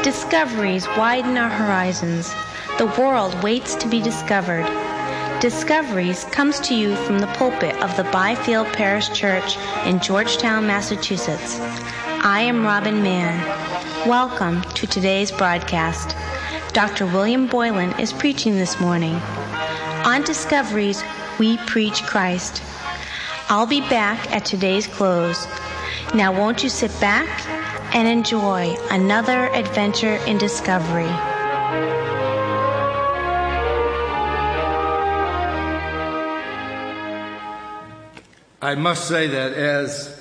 Discoveries widen our horizons. The world waits to be discovered. Discoveries comes to you from the pulpit of the Byfield Parish Church in Georgetown, Massachusetts. I am Robin Mann. Welcome to today's broadcast. Dr. William Boylan is preaching this morning. On Discoveries, we preach Christ. I'll be back at today's close. Now won't you sit back and enjoy another adventure in discovery. I must say that as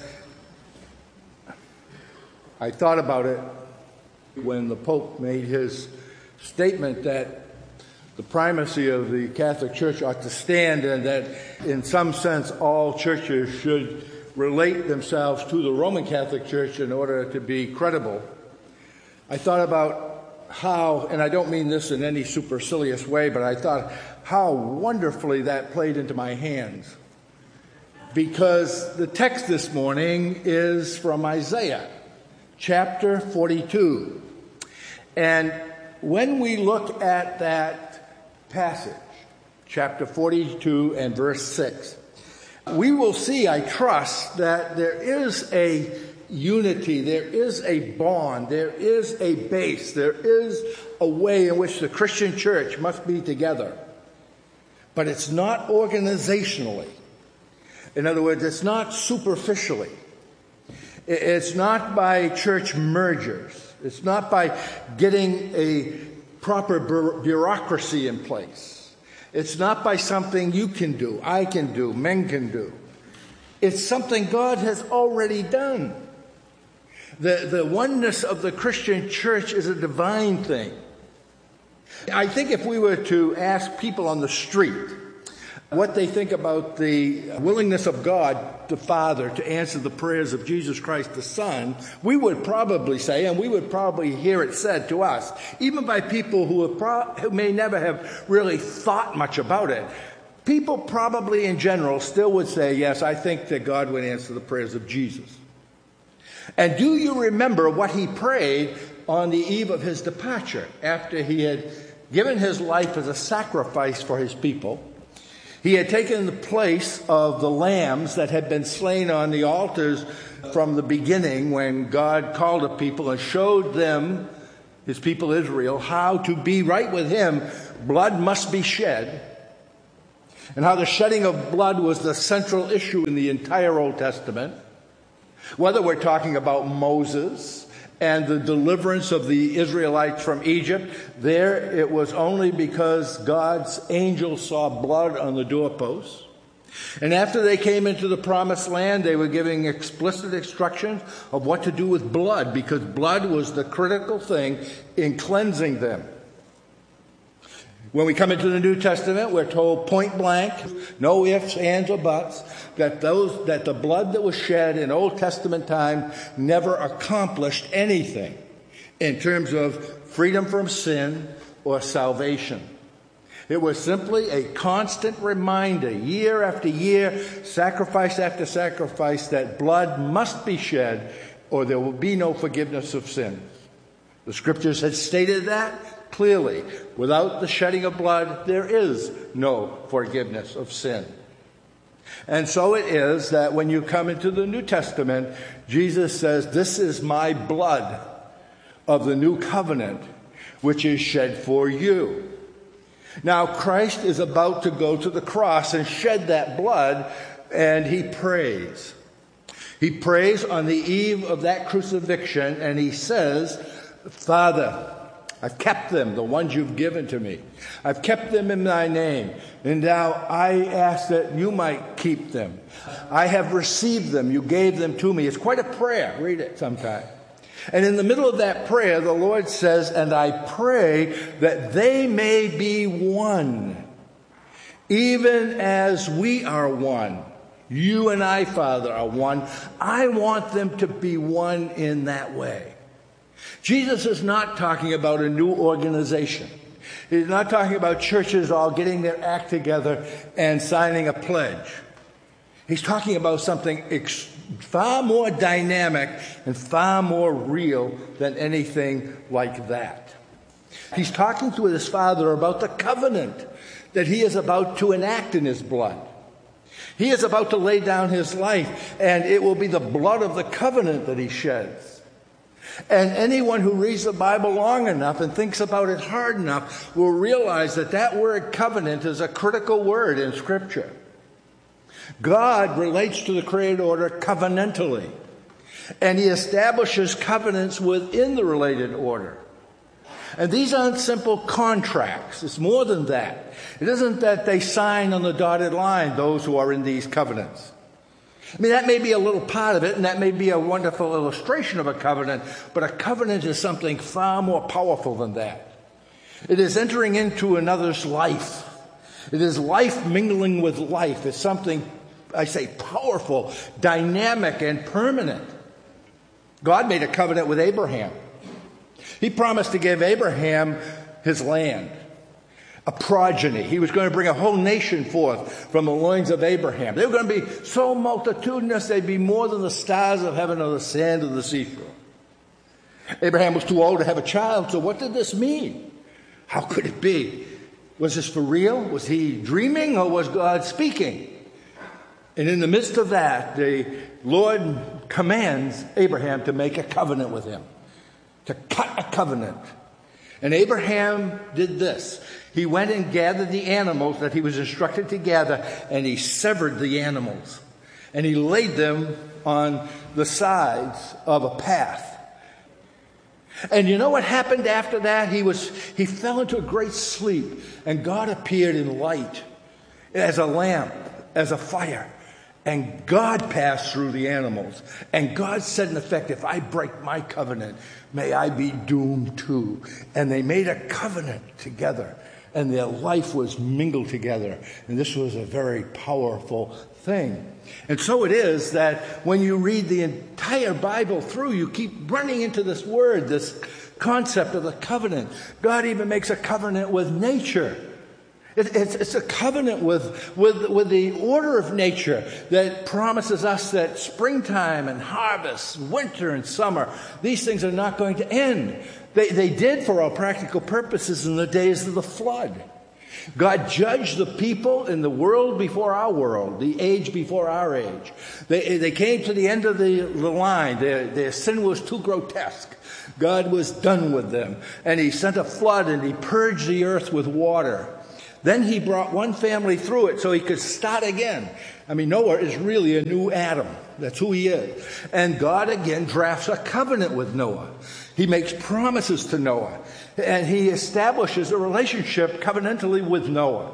I thought about it when the Pope made his statement that the primacy of the Catholic Church ought to stand and that in some sense all churches should relate themselves to the Roman Catholic Church in order to be credible, I thought about how, and I don't mean this in any supercilious way, but I thought how wonderfully that played into my hands. Because the text this morning is from Isaiah, chapter 42. And when we look at that passage, chapter 42 and verse 6, we will see, I trust, that there is a unity, there is a bond, there is a base, there is a way in which the Christian church must be together. But it's not organizationally. In other words, it's not superficially. It's not by church mergers. It's not by getting a proper bureaucracy in place. It's not by something you can do, I can do, men can do. It's something God has already done. The oneness of the Christian church is a divine thing. I think if we were to ask people on the street what they think about the willingness of God the Father to answer the prayers of Jesus Christ the Son, we would probably say, and we would probably hear it said to us, even by people who may never have really thought much about it, people probably in general still would say, yes, I think that God would answer the prayers of Jesus. And do you remember what he prayed on the eve of his departure after he had given his life as a sacrifice for his people? He had taken the place of the lambs that had been slain on the altars from the beginning when God called a people and showed them, his people Israel, how to be right with him. Blood must be shed. And how the shedding of blood was the central issue in the entire Old Testament. Whether we're talking about Moses and the deliverance of the Israelites from Egypt, there it was only because God's angel saw blood on the doorposts. And after they came into the promised land, they were giving explicit instructions of what to do with blood, because blood was the critical thing in cleansing them. When we come into the New Testament, we're told point blank, no ifs, ands, or buts, that the blood that was shed in Old Testament time never accomplished anything in terms of freedom from sin or salvation. It was simply a constant reminder, year after year, sacrifice after sacrifice, that blood must be shed or there will be no forgiveness of sins. The Scriptures had stated that clearly. Without the shedding of blood, there is no forgiveness of sin. And so it is that when you come into the New Testament, Jesus says, this is my blood of the new covenant, which is shed for you. Now, Christ is about to go to the cross and shed that blood, and he prays. He prays on the eve of that crucifixion, and he says, Father, I've kept them, the ones you've given to me. I've kept them in thy name. And now I ask that you might keep them. I have received them. You gave them to me. It's quite a prayer. Read it sometime. And in the middle of that prayer, the Lord says, and I pray that they may be one, even as we are one. You and I, Father, are one. I want them to be one in that way. Jesus is not talking about a new organization. He's not talking about churches all getting their act together and signing a pledge. He's talking about something far more dynamic and far more real than anything like that. He's talking to his Father about the covenant that he is about to enact in his blood. He is about to lay down his life, and it will be the blood of the covenant that he sheds. And anyone who reads the Bible long enough and thinks about it hard enough will realize that that word covenant is a critical word in Scripture. God relates to the created order covenantally, and he establishes covenants within the related order. And these aren't simple contracts. It's more than that. It isn't that they sign on the dotted line, those who are in these covenants. I mean, that may be a little part of it, and that may be a wonderful illustration of a covenant, but a covenant is something far more powerful than that. It is entering into another's life. It is life mingling with life. It's something, I say, powerful, dynamic, and permanent. God made a covenant with Abraham. He promised to give Abraham his land, a progeny. He was going to bring a whole nation forth from the loins of Abraham. They were going to be so multitudinous, they'd be more than the stars of heaven or the sand of the seashore. Abraham was too old to have a child, so what did this mean? How could it be? Was this for real? Was he dreaming, or was God speaking? And in the midst of that, the Lord commands Abraham to make a covenant with him, to cut a covenant. And Abraham did this. He went and gathered the animals that he was instructed to gather, and he severed the animals. And he laid them on the sides of a path. And you know what happened after that? He fell into a great sleep, and God appeared in light as a lamp, as a fire. And God passed through the animals. And God said, in effect, if I break my covenant, may I be doomed too. And they made a covenant together, and their life was mingled together. And this was a very powerful thing. And so it is that when you read the entire Bible through, you keep running into this word, this concept of the covenant. God even makes a covenant with nature. It's a covenant with the order of nature that promises us that springtime and harvest, winter and summer, these things are not going to end. They did for all practical purposes in the days of the flood. God judged the people in the world before our world, the age before our age. They came to the end of the line. Their sin was too grotesque. God was done with them. And he sent a flood, and he purged the earth with water. Then he brought one family through it so he could start again. I mean, Noah is really a new Adam. That's who he is. And God again drafts a covenant with Noah. He makes promises to Noah. And he establishes a relationship covenantally with Noah.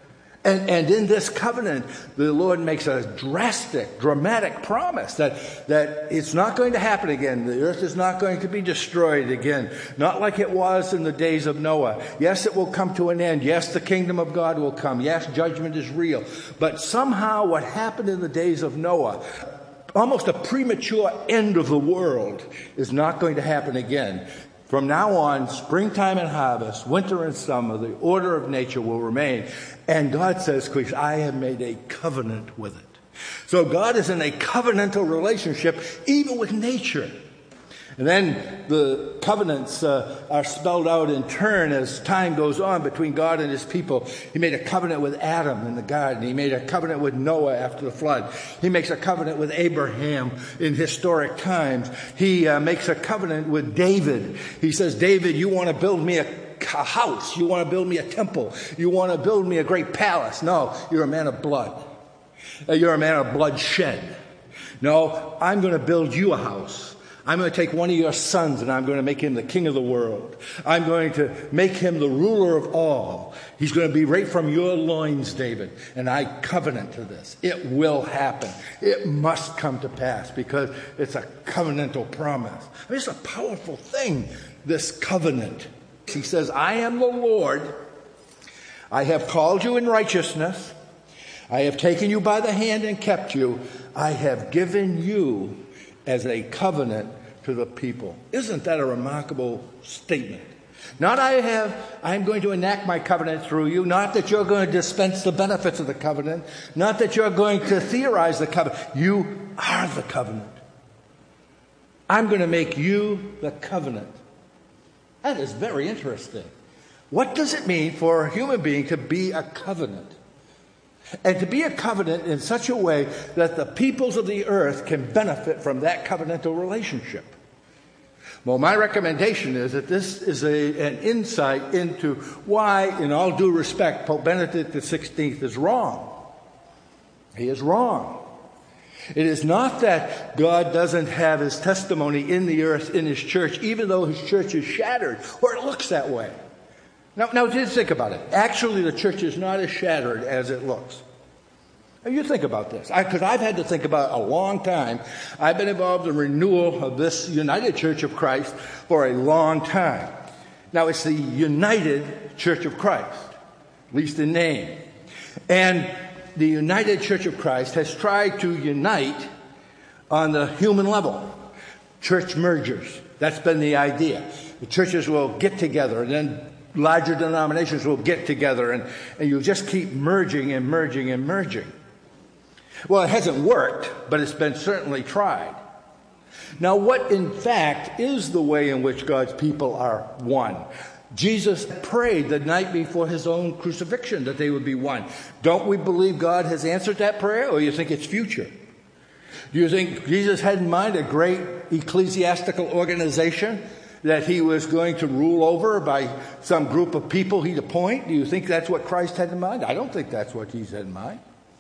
And in this covenant, the Lord makes a drastic, dramatic promise that it's not going to happen again. The earth is not going to be destroyed again. Not like it was in the days of Noah. Yes, it will come to an end. Yes, the kingdom of God will come. Yes, judgment is real. But somehow what happened in the days of Noah, almost a premature end of the world, is not going to happen again. From now on, springtime and harvest, winter and summer, the order of nature will remain. And God says, I have made a covenant with it. So God is in a covenantal relationship, even with nature. And then the covenants are spelled out in turn as time goes on between God and his people. He made a covenant with Adam in the garden. He made a covenant with Noah after the flood. He makes a covenant with Abraham in historic times. He makes a covenant with David. He says, David, you want to build me a house. You want to build me a temple. You want to build me a great palace. No, you're a man of blood. You're a man of bloodshed. No, I'm going to build you a house. I'm going to take one of your sons and I'm going to make him the king of the world. I'm going to make him the ruler of all. He's going to be right from your loins, David. And I covenant to this. It will happen. It must come to pass because it's a covenantal promise. I mean, it's a powerful thing, this covenant. He says, I am the Lord. I have called you in righteousness. I have taken you by the hand and kept you. I have given you as a covenant to the people. Isn't that a remarkable statement? Not I'm going to enact my covenant through you. Not that you're going to dispense the benefits of the covenant. Not that you're going to theorize the covenant. You are the covenant. I'm going to make you the covenant. That is very interesting. What does it mean for a human being to be a covenant? And to be a covenant in such a way that the peoples of the earth can benefit from that covenantal relationship. Well, my recommendation is that this is an insight into why, in all due respect, Pope Benedict XVI is wrong. He is wrong. It is not that God doesn't have his testimony in the earth, in his church, even though his church is shattered, or it looks that way. Now, just think about it. Actually, the church is not as shattered as it looks. Now, you think about this. Because I've had to think about it a long time. I've been involved in renewal of this United Church of Christ for a long time. Now, it's the United Church of Christ, at least in name. And the United Church of Christ has tried to unite on the human level. Church mergers. That's been the idea. The churches will get together, and then larger denominations will get together, and you just keep merging and merging and merging. Well, it hasn't worked, but it's been certainly tried. Now, what in fact is the way in which God's people are one? Jesus prayed the night before his own crucifixion that they would be one. Don't we believe God has answered that prayer, or you think it's future? Do you think Jesus had in mind a great ecclesiastical organization that he was going to rule over by some group of people he'd appoint? Do you think that's what Christ had in mind? I don't think that's what he had in mind.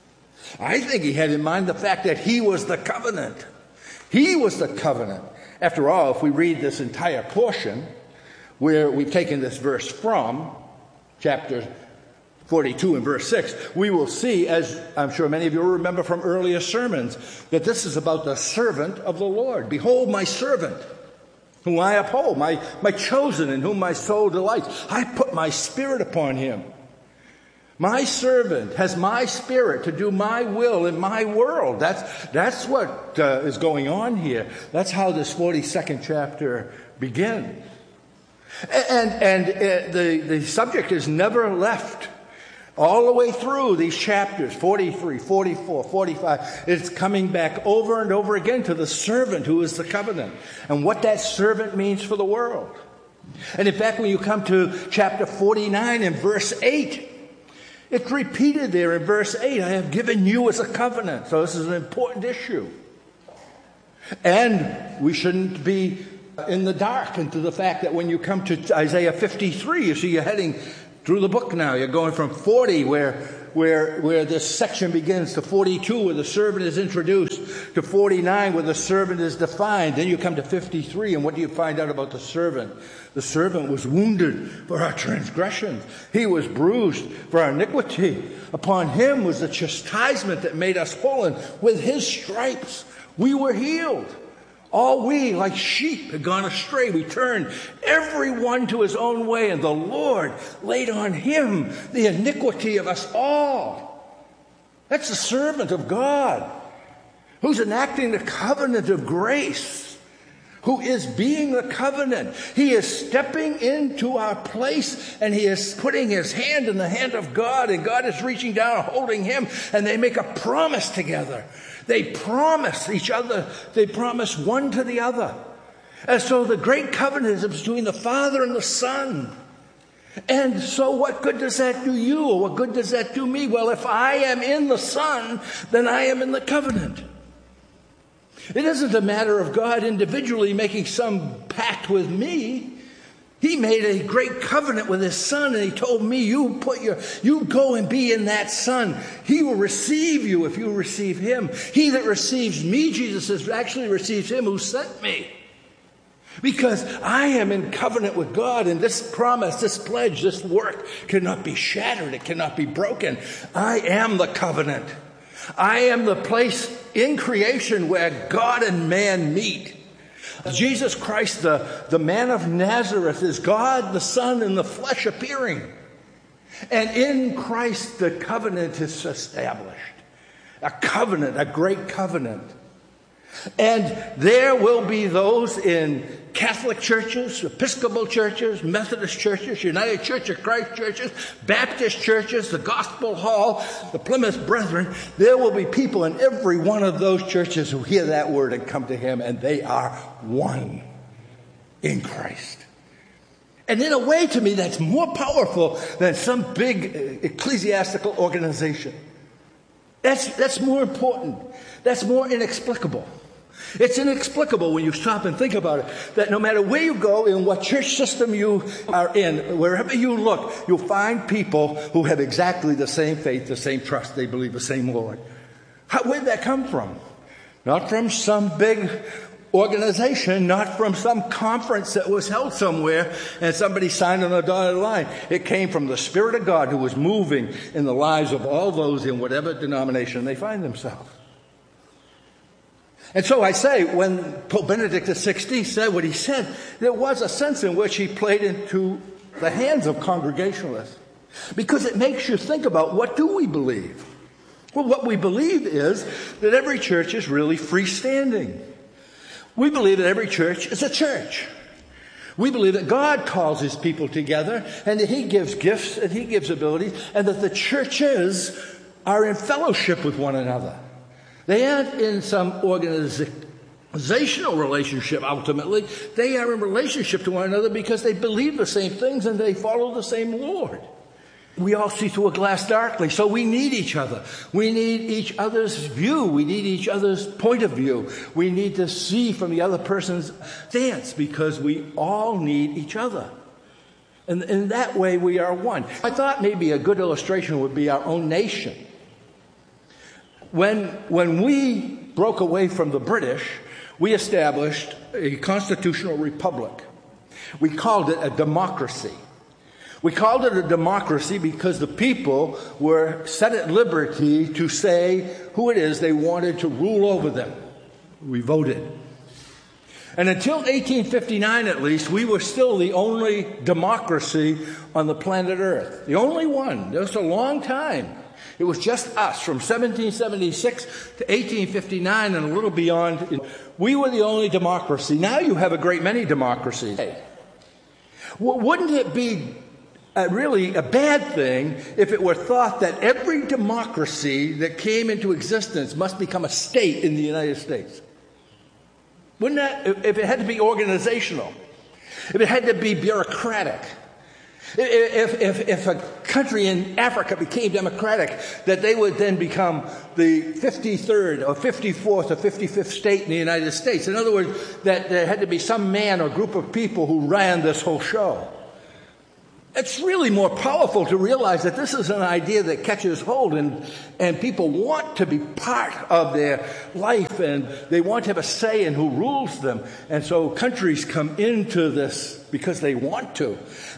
I think he had in mind the fact that he was the covenant. He was the covenant. After all, if we read this entire portion, where we've taken this verse from, chapter 42 and verse 6, we will see, as I'm sure many of you will remember from earlier sermons, that this is about the servant of the Lord. Behold my servant, whom I uphold, my chosen, in whom my soul delights. I put my spirit upon him. My servant has my spirit to do my will in my world. That's what is going on here. That's how this 42nd chapter begins. And the subject is never left. All the way through these chapters, 43, 44, 45, it's coming back over and over again to the servant who is the covenant and what that servant means for the world. And in fact, when you come to chapter 49 and verse 8, it's repeated there in verse 8, I have given you as a covenant. So this is an important issue. And we shouldn't be in the dark into the fact that when you come to Isaiah 53, you see you're heading through the book now. You're going from 40, where this section begins, to 42, where the servant is introduced, to 49, where the servant is defined. Then you come to 53, and what do you find out about the servant? The servant was wounded for our transgressions. He was bruised for our iniquity. Upon him was the chastisement that made us whole, and with his stripes we were healed. All we, like sheep, had gone astray. We turned every one to his own way, and the Lord laid on him the iniquity of us all. That's the servant of God, who's enacting the covenant of grace, who is being the covenant. He is stepping into our place, and he is putting his hand in the hand of God, and God is reaching down and holding him, and they make a promise together. They promise each other. They promise one to the other. And so the great covenant is between the Father and the Son. And so what good does that do you? Or what good does that do me? Well, if I am in the Son, then I am in the covenant. It isn't a matter of God individually making some pact with me. He made a great covenant with his Son, and he told me, you go and be in that Son. He will receive you if you receive him. He that receives me, Jesus says, actually receives him who sent me. Because I am in covenant with God, and this promise, this pledge, this work cannot be shattered. It cannot be broken. I am the covenant. I am the place in creation where God and man meet. Jesus Christ, the man of Nazareth, is God the Son in the flesh appearing. And in Christ, the covenant is established. A covenant, a great covenant. And there will be those in Catholic churches, Episcopal churches, Methodist churches, United Church of Christ churches, Baptist churches, the Gospel Hall, the Plymouth Brethren. There will be people in every one of those churches who hear that word and come to him, and they are one in Christ. And in a way, to me, that's more powerful than some big ecclesiastical organization. That's more important. That's more inexplicable. It's inexplicable when you stop and think about it, that no matter where you go, in what church system you are in, wherever you look, you'll find people who have exactly the same faith, the same trust. They believe the same Lord. Where did that come from? Not from some big organization, not from some conference that was held somewhere and somebody signed on a dotted line. It came from the Spirit of God who was moving in the lives of all those in whatever denomination they find themselves. And so I say, when Pope Benedict XVI said what he said, there was a sense in which he played into the hands of Congregationalists. Because it makes you think about, what do we believe? Well, what we believe is that every church is really freestanding. We believe that every church is a church. We believe that God calls his people together, and that he gives gifts and he gives abilities, and that the churches are in fellowship with one another. They aren't in some organizational relationship ultimately. They are in relationship to one another because they believe the same things and they follow the same Lord. We all see through a glass darkly, so we need each other. We need each other's view. We need each other's point of view. We need to see from the other person's stance because we all need each other. And in that way, we are one. I thought maybe a good illustration would be our own nation. When we broke away from the British, we established a constitutional republic. We called it a democracy. We called it a democracy because the people were set at liberty to say who it is they wanted to rule over them. We voted. And until 1859, at least, we were still the only democracy on the planet Earth. The only one. That was a long time. It was just us from 1776 to 1859 and a little beyond. We were the only democracy. Now you have a great many democracies. Well, wouldn't it be really a bad thing if it were thought that every democracy that came into existence must become a state in the United States? Wouldn't that, if it had to be organizational, if it had to be bureaucratic, if a country in Africa became democratic, that they would then become the 53rd or 54th or 55th state in the United States. In other words, that there had to be some man or group of people who ran this whole show. It's really more powerful to realize that this is an idea that catches hold and people want to be part of their life and they want to have a say in who rules them. And so countries come into this because they want to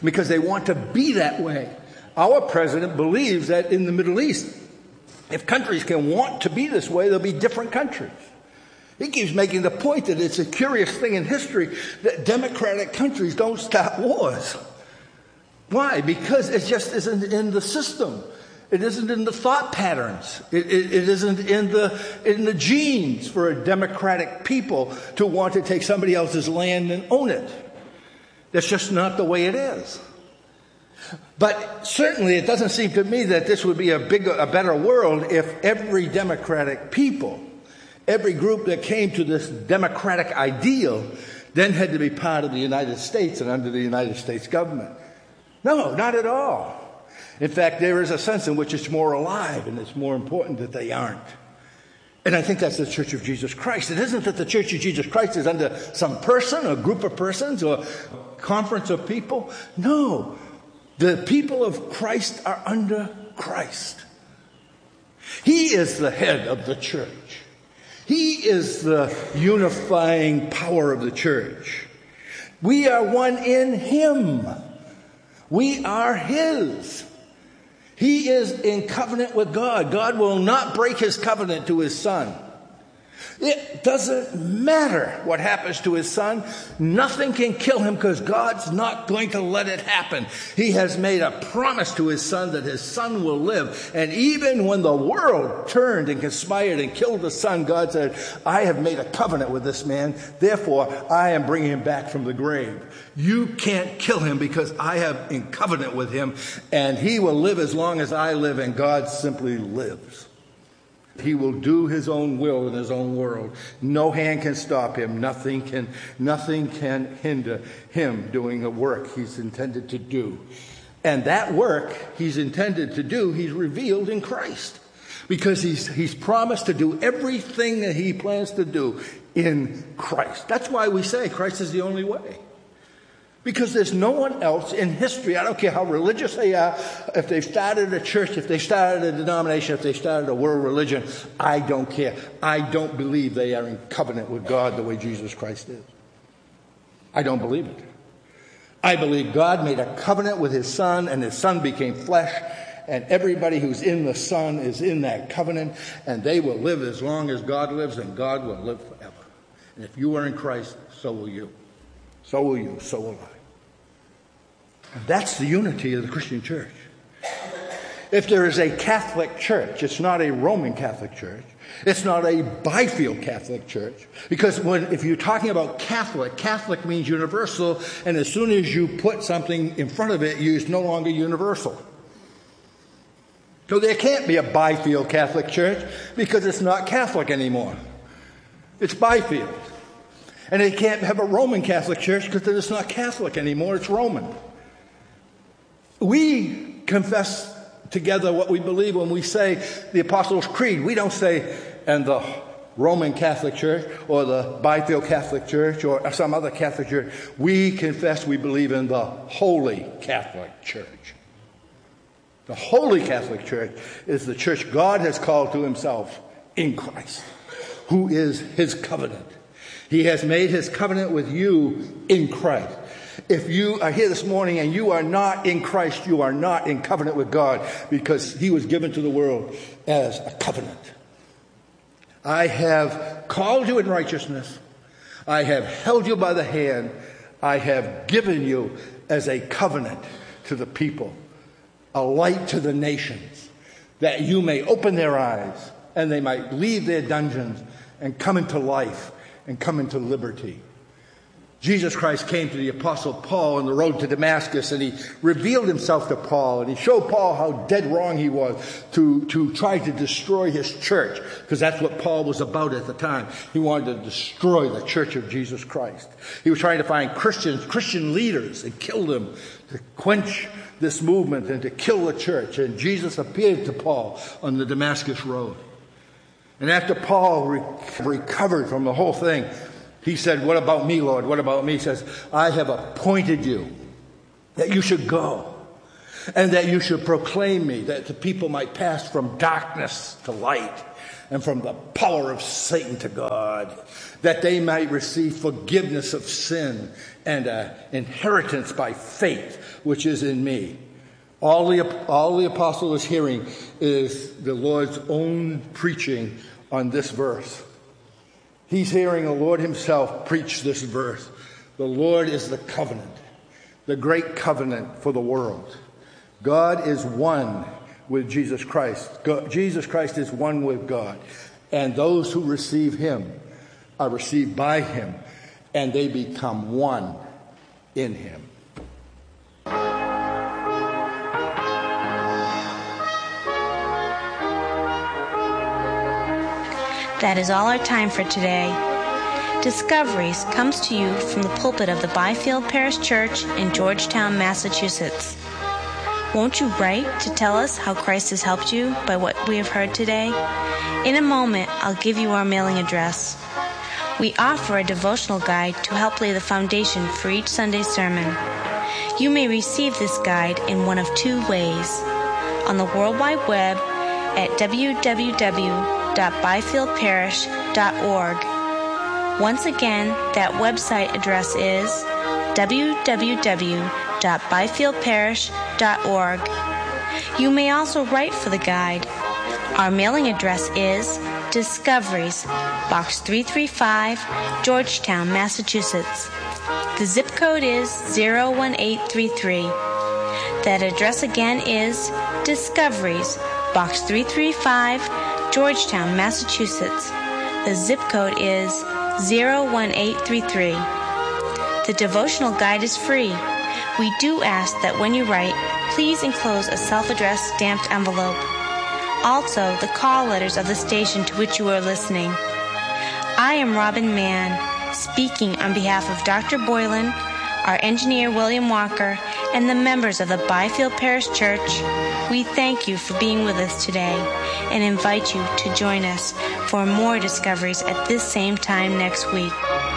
be that way. Our president believes that in the Middle East, if countries can want to be this way, there'll be different countries. He keeps making the point that it's a curious thing in history that democratic countries don't start wars. Why? Because it just isn't in the system. It isn't in the thought patterns. It isn't in the genes for a democratic people to want to take somebody else's land and own it. That's just not the way it is. But certainly it doesn't seem to me that this would be a better world if every democratic people, every group that came to this democratic ideal, then had to be part of the United States and under the United States government. No, not at all. In fact, there is a sense in which it's more alive and it's more important that they aren't. And I think that's the Church of Jesus Christ. It isn't that the Church of Jesus Christ is under some person or group of persons or conference of people. No, the people of Christ are under Christ. He is the head of the church. He is the unifying power of the church. We are one in Him. We are His. He is in covenant with God. God will not break His covenant to His Son. It doesn't matter what happens to his son. Nothing can kill him because God's not going to let it happen. He has made a promise to his son that his son will live. And even when the world turned and conspired and killed the son, God said, I have made a covenant with this man. Therefore, I am bringing him back from the grave. You can't kill him because I have in covenant with him. And he will live as long as I live, and God simply lives. He will do his own will in his own world. No hand can stop him. Nothing can hinder him doing the work he's intended to do. And that work he's intended to do, he's revealed in Christ. Because he's promised to do everything that he plans to do in Christ. That's why we say Christ is the only way. Because there's no one else in history, I don't care how religious they are, if they've started a church, if they started a denomination, if they started a world religion, I don't care. I don't believe they are in covenant with God the way Jesus Christ is. I don't believe it. I believe God made a covenant with his son, and his son became flesh, and everybody who's in the son is in that covenant, and they will live as long as God lives, and God will live forever. And if you are in Christ, so will you. So will you, so will I. And that's the unity of the Christian church. If there is a Catholic church, it's not a Roman Catholic church. It's not a Byfield Catholic church. Because if you're talking about Catholic means universal, and as soon as you put something in front of it, it's no longer universal. So there can't be a Byfield Catholic church because it's not Catholic anymore. It's Byfield. And they can't have a Roman Catholic church because it's not Catholic anymore, it's Roman. We confess together what we believe when we say the Apostles' Creed. We don't say, and the Roman Catholic Church or the Byfield Catholic Church or some other Catholic church. We confess we believe in the Holy Catholic Church. The Holy Catholic Church is the church God has called to himself in Christ, who is his covenant. He has made his covenant with you in Christ. If you are here this morning and you are not in Christ, you are not in covenant with God because he was given to the world as a covenant. I have called you in righteousness. I have held you by the hand. I have given you as a covenant to the people, a light to the nations, that you may open their eyes and they might leave their dungeons and come into life and come into liberty. Jesus Christ came to the Apostle Paul on the road to Damascus, and he revealed himself to Paul, and he showed Paul how dead wrong he was to try to destroy his church, because that's what Paul was about at the time. He wanted to destroy the church of Jesus Christ. He was trying to find Christian leaders, and kill them to quench this movement and to kill the church. And Jesus appeared to Paul on the Damascus road. And after Paul recovered from the whole thing, he said, what about me, Lord? What about me? He says, I have appointed you that you should go and that you should proclaim me, that the people might pass from darkness to light and from the power of Satan to God, that they might receive forgiveness of sin and inheritance by faith, which is in me. All the apostle is hearing is the Lord's own preaching on this verse. He's hearing the Lord himself preach this verse. The Lord is the covenant, the great covenant for the world. God is one with Jesus Christ. Jesus Christ is one with God. And those who receive him are received by him, and they become one in him. That is all our time for today. Discoveries comes to you from the pulpit of the Byfield Parish Church in Georgetown, Massachusetts. Won't you write to tell us how Christ has helped you by what we have heard today? In a moment, I'll give you our mailing address. We offer a devotional guide to help lay the foundation for each Sunday's sermon. You may receive this guide in one of two ways: on the World Wide Web at www.byfieldparish.org. Once again, that website address is www.byfieldparish.org. You may also write for the guide. Our mailing address is Discoveries, Box 335, Georgetown, Massachusetts. The zip code is 01833. That address again is Discoveries, Box 335, Georgetown, Massachusetts. The zip code is 01833. The devotional guide is free. We do ask that when you write, please enclose a self-addressed stamped envelope. Also, the call letters of the station to which you are listening. I am Robin Mann, speaking on behalf of Dr. Boylan, our engineer William Walker, and the members of the Byfield Parish Church. We thank you for being with us today and invite you to join us for more discoveries at this same time next week.